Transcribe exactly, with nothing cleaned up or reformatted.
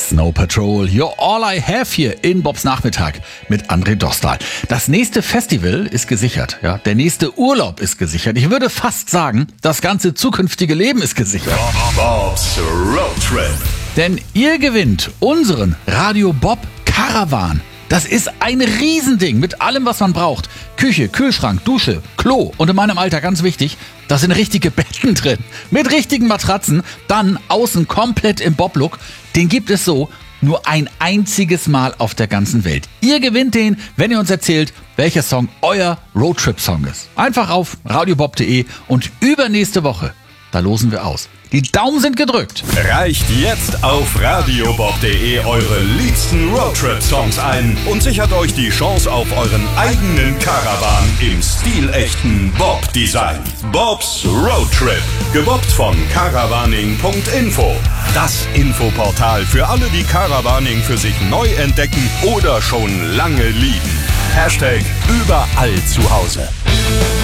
Snow Patrol, You're All I Have hier in Bobs Nachmittag mit André Dostal. Das nächste Festival ist gesichert, ja. Der nächste Urlaub ist gesichert. Ich würde fast sagen, das ganze zukünftige Leben ist gesichert. Bobs Road Trip. Denn ihr gewinnt unseren Radio Bob Caravan. Das ist ein Riesending mit allem, was man braucht. Küche, Kühlschrank, Dusche, Klo und in meinem Alter ganz wichtig, da sind richtige Betten drin. Mit richtigen Matratzen, dann außen komplett im Bob-Look. Den gibt es so nur ein einziges Mal auf der ganzen Welt. Ihr gewinnt den, wenn ihr uns erzählt, welcher Song euer Roadtrip-Song ist. Einfach auf radiobob punkt de und übernächste Woche, da losen wir aus. Die Daumen sind gedrückt. Reicht jetzt auf radiobob punkt de eure liebsten Roadtrip-Songs ein und sichert euch die Chance auf euren eigenen Caravan im stilechten Bob-Design. Bobs Road Trip, gebobbt von caravaning punkt info. Das Infoportal für alle, die Caravaning für sich neu entdecken oder schon lange lieben. Hashtag überall zu Hause.